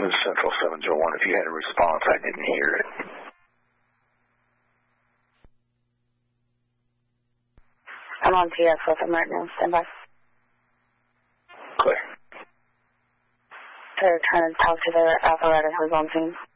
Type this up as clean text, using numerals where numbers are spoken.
This is Central 701. If you had a response, I didn't hear it. I'm on TS with him right now. Stand by. Clear. They're trying to talk to the apparatus who's on scene.